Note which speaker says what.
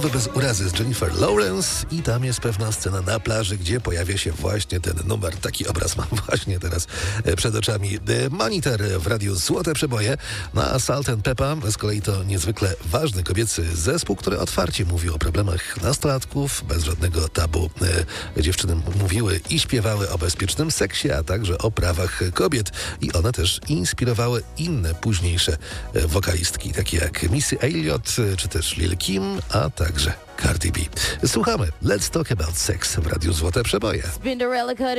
Speaker 1: Bez urazy z Jennifer Lawrence i tam jest pewna scena na plaży, gdzie pojawia się właśnie ten numer. Taki obraz mam właśnie teraz przed oczami. Monitor w radiu Złote Przeboje. Na Salt and Peppa z kolei to niezwykle ważny kobiecy zespół, który otwarcie mówi o problemach nastolatków, bez żadnego tabu. Dziewczyny mówiły i śpiewały o bezpiecznym seksie, a także o prawach kobiet. I one też inspirowały inne późniejsze wokalistki, takie jak Missy Elliott, czy też Lil Kim, a także Cardi B. Słuchamy Let's Talk About Sex w radiu Złote Przeboje.